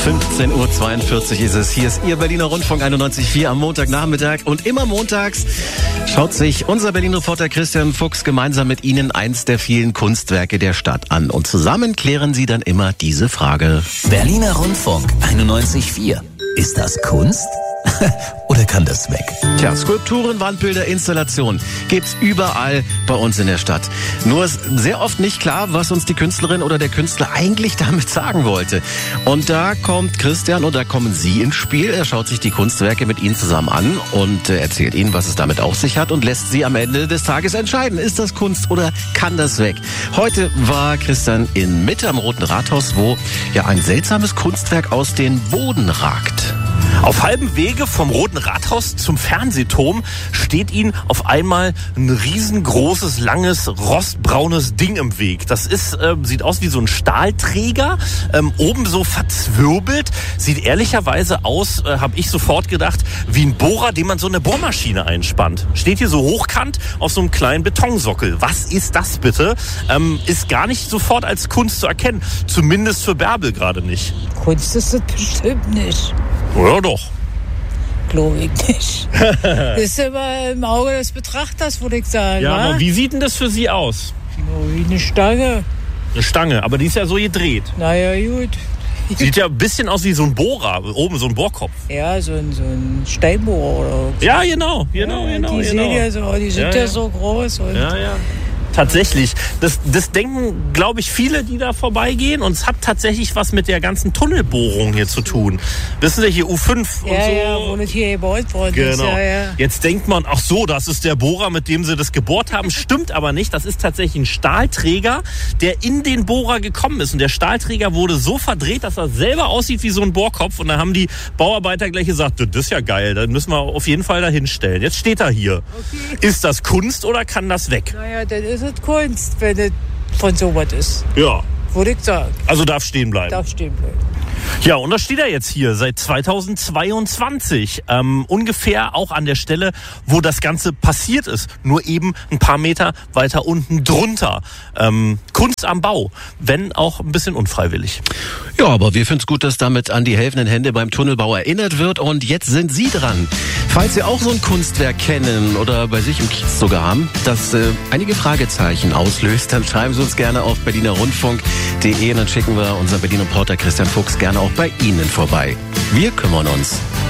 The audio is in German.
15:42 Uhr ist es. Hier ist Ihr Berliner Rundfunk 91.4 am Montagnachmittag. Und immer montags schaut sich unser Berlin-Reporter Christian Fuchs gemeinsam mit Ihnen eins der vielen Kunstwerke der Stadt an. Und zusammen klären Sie dann immer diese Frage. Berliner Rundfunk 91.4. Ist das Kunst? Oder kann das weg? Tja, Skulpturen, Wandbilder, Installationen gibt's überall bei uns in der Stadt. Nur ist sehr oft nicht klar, was uns die Künstlerin oder der Künstler eigentlich damit sagen wollte. Und da kommt Christian und da kommen Sie ins Spiel. Er schaut sich die Kunstwerke mit Ihnen zusammen an und erzählt Ihnen, was es damit auf sich hat und lässt Sie am Ende des Tages entscheiden. Ist das Kunst oder kann das weg? Heute war Christian in Mitte am Roten Rathaus, wo ja ein seltsames Kunstwerk aus dem Boden ragt. Auf halbem Wege vom Roten Rathaus zum Fernsehturm steht Ihnen auf einmal ein riesengroßes, langes, rostbraunes Ding im Weg. Das ist, sieht aus wie so ein Stahlträger, oben so verzwirbelt. Sieht ehrlicherweise aus, habe ich sofort gedacht, wie ein Bohrer, den man so eine Bohrmaschine einspannt. Steht hier so hochkant auf so einem kleinen Betonsockel. Was ist das bitte? Ist gar nicht sofort als Kunst zu erkennen. Zumindest für Bärbel gerade nicht. Kunst ist das bestimmt nicht. Ja, doch. Glaube ich nicht. Das ist immer im Auge des Betrachters, würde ich sagen. Ja, aber wie sieht denn das für Sie aus? Wie eine Stange. Eine Stange, aber die ist ja so gedreht. Naja, gut. Sieht ja ein bisschen aus wie so ein Bohrer, oben so ein Bohrkopf. Ja, so ein Steinbohrer oder so. Ja, genau. Die sehen ja so, die sind ja so groß. Und ja. Tatsächlich. Das denken, glaube ich, viele, die da vorbeigehen. Und es hat tatsächlich was mit der ganzen Tunnelbohrung hier zu tun. Wissen Sie, hier U5 und so. Ja, wo das hier gebaut worden ist. Genau. Ja. Jetzt denkt man, ach so, das ist der Bohrer, mit dem sie das gebohrt haben. Stimmt aber nicht. Das ist tatsächlich ein Stahlträger, der in den Bohrer gekommen ist. Und der Stahlträger wurde so verdreht, dass er selber aussieht wie so ein Bohrkopf. Und da haben die Bauarbeiter gleich gesagt, das ist ja geil, dann müssen wir auf jeden Fall da hinstellen. Jetzt steht er hier. Okay. Ist das Kunst oder kann das weg? Naja, dann ist es Kunst, wenn es von so was ist. Ja. Würde ich sagen. Also darf stehen bleiben. Darf stehen bleiben. Ja, und da steht er jetzt hier seit 2022. Ungefähr auch an der Stelle, wo das Ganze passiert ist. Nur eben ein paar Meter weiter unten drunter. Kunst am Bau, wenn auch ein bisschen unfreiwillig. Ja, aber wir finden es gut, dass damit an die helfenden Hände beim Tunnelbau erinnert wird. Und jetzt sind Sie dran. Falls Sie auch so ein Kunstwerk kennen oder bei sich im Kiez sogar haben, das einige Fragezeichen auslöst, dann schreiben Sie uns gerne auf berlinerrundfunk.de und dann schicken wir unseren Berliner Reporter Christian Fuchs gerne auch bei Ihnen vorbei. Wir kümmern uns.